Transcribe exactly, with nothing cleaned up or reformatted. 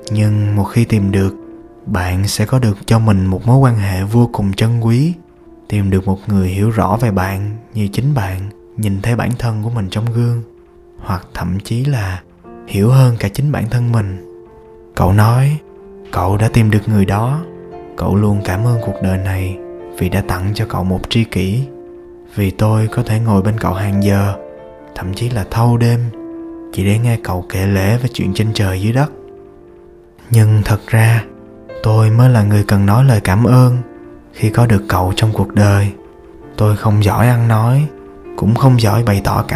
Nhưng một khi tìm được, bạn sẽ có được cho mình một mối quan hệ vô cùng trân quý. Tìm được một người hiểu rõ về bạn như chính bạn nhìn thấy bản thân của mình trong gương, hoặc thậm chí là hiểu hơn cả chính bản thân mình. Cậu nói cậu đã tìm được người đó. Cậu luôn cảm ơn cuộc đời này vì đã tặng cho cậu một tri kỷ. Vì tôi có thể ngồi bên cậu hàng giờ, thậm chí là thâu đêm, chỉ để nghe cậu kể lể về chuyện trên trời dưới đất. Nhưng thật ra tôi mới là người cần nói lời cảm ơn khi có được cậu trong cuộc đời. Tôi không giỏi ăn nói, cũng không giỏi bày tỏ cảm